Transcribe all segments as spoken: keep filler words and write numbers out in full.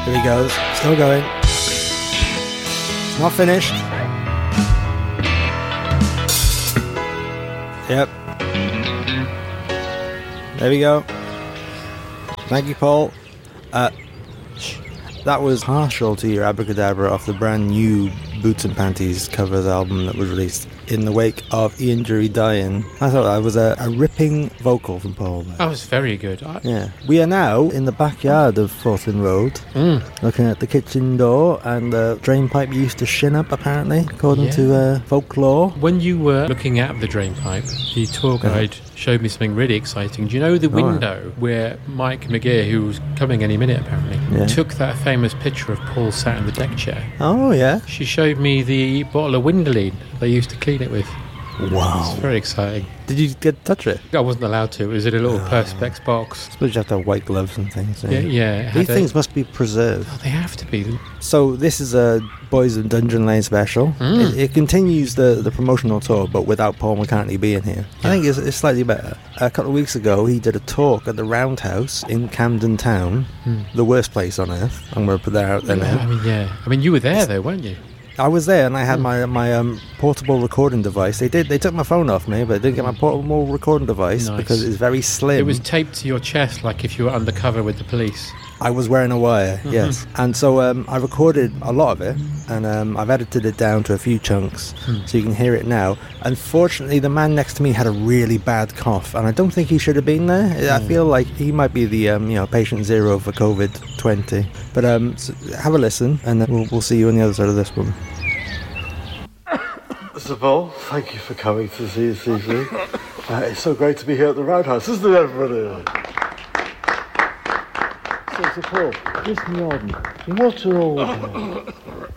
Here he goes. Still going. It's not finished. Yep. There we go. Thank you, Paul. Uh, that was partial to your Abracadabra off the brand new Boots and Panties covers album that was released in the wake of Ian Dury dying. I thought that was a, a ripping vocal from Paul there. That was very good. I... Yeah. We are now in the backyard of Fortin Road, mm. looking at the kitchen door, and the drain pipe used to shin up, apparently, according yeah. to uh, folklore. When you were looking at the drain pipe, the tour guide yeah. showed me something really exciting. Do you know the window oh. where Mike McGear, who was coming any minute apparently, yeah. took that famous picture of Paul sat in the deck chair? Oh, yeah. She showed me the bottle of Windoline they used to clean it with. Wow. It's very exciting. Did you get to touch it? I wasn't allowed to. It was in a little oh. Perspex box. I suppose you have to have white gloves and things. Yeah, yeah. These things a... must be preserved. Oh, they have to be. So this is a Boys of Dungeon Lane special. Mm. It, it continues the, the promotional tour, but without Paul McCartney being here. Yeah. I think it's, it's slightly better. A couple of weeks ago, he did a talk at the Roundhouse in Camden Town, mm. the worst place on earth. I'm going to put that out there yeah, now. I mean, yeah. I mean, you were there, though, weren't you? I was there, and I had my my um, portable recording device. They did. They took my phone off me, but they didn't get my portable recording device nice. because it's very slim. It was taped to your chest, like if you were undercover with the police. I was wearing a wire, mm-hmm. yes. And so um, I recorded a lot of it, and um, I've edited it down to a few chunks, mm. so you can hear it now. Unfortunately, the man next to me had a really bad cough, and I don't think he should have been there. Mm. I feel like he might be the um, you know patient zero for COVID twenty. But um, so have a listen, and then we'll, we'll see you on the other side of this one. Mister Paul, thank you for coming to see us this evening. Uh, it's so great to be here at the Roundhouse, isn't it, everybody? So, Sir Paul, listen on. What are all about?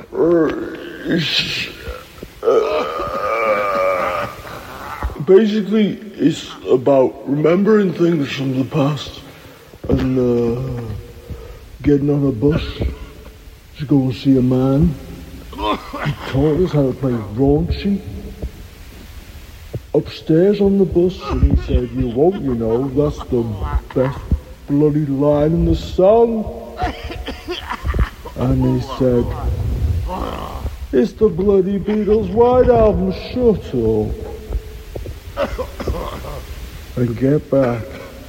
Basically, it's about remembering things from the past and uh, getting on a bus to go and see a man. He taught us how to play raunchy upstairs on the bus, and he said, "You won't, you know, that's the best bloody line in the song." And he said, "It's the bloody Beatles' White Album, shut up and get back."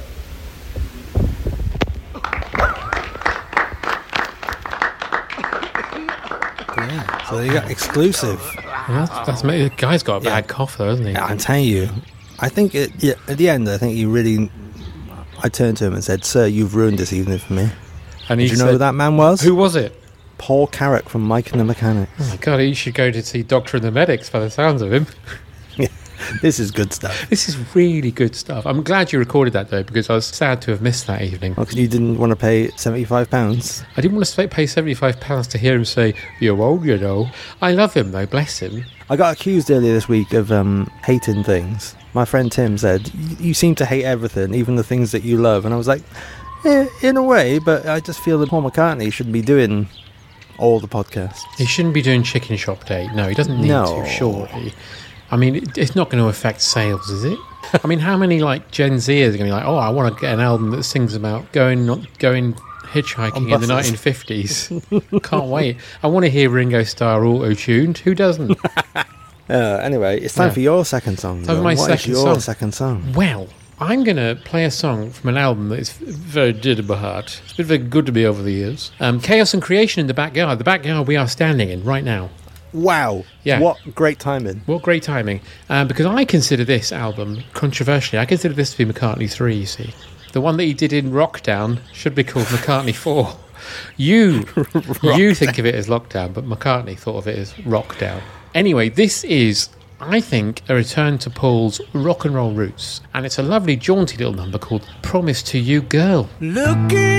Yeah, so you got exclusive. Yeah, that's, that's the guy's got a bad yeah. cough, though, hasn't he? Yeah, I'm telling you. I think it, yeah, at the end, I think he really. I turned to him and said, "Sir, you've ruined this evening for me." And he Did you said, know who that man was? Who was it? Paul Carrack from Mike and the Mechanics. Oh my God, he should go to see Doctor and the Medics by the sounds of him. Yeah, this is good stuff. This is really good stuff. I'm glad you recorded that, though, because I was sad to have missed that evening. Oh, because you didn't want to pay seventy-five pounds? I didn't want to pay seventy-five pounds to hear him say, "You're old, you know." I love him, though, bless him. I got accused earlier this week of um, hating things. My friend Tim said, you seem to hate everything, even the things that you love. And I was like, eh, in a way, but I just feel that Paul McCartney shouldn't be doing all the podcasts. He shouldn't be doing Chicken Shop Day. No, he doesn't need no. to, surely. I mean, it, it's not going to affect sales, is it? I mean, how many like Gen Zers are going to be like, oh, I want to get an album that sings about going not going hitchhiking in the nineteen fifties. Can't wait. I want to hear Ringo Starr auto-tuned. Who doesn't? uh, anyway, it's time yeah. for your second song. Time for my what second is your song? second song? Well, I'm going to play a song from an album that is very dear to my heart. It's been very good to me over the years. Um, Chaos and Creation in the Backyard. The backyard we are standing in right now. Wow. Yeah. What great timing. What great timing. Um, because I consider this album, controversially, I consider this to be McCartney three, you see. The one that he did in Rockdown should be called McCartney four. You you think of it as Lockdown, but McCartney thought of it as Rockdown. Anyway, this is, I think, a return to Paul's rock and roll roots. And it's a lovely, jaunty little number called Promise to You, Girl. Looking